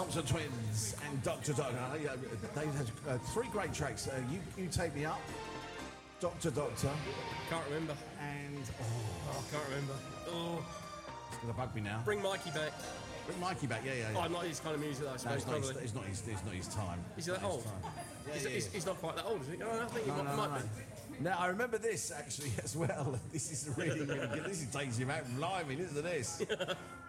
Thompson Twins and Dr. Doctor. They had three great tracks. You Take Me Up, Doctor Doctor. Can't remember. And I can't remember. Oh, it's gonna bug me now. Bring Mikey back. Bring Mikey back. Yeah. Oh, not his kind of music, though, I suppose. No, it's not his time. Is he that old? He's not quite that old, is he? Oh, I think he might be. Now I remember this actually as well. This is really good. This takes you back from live, isn't this?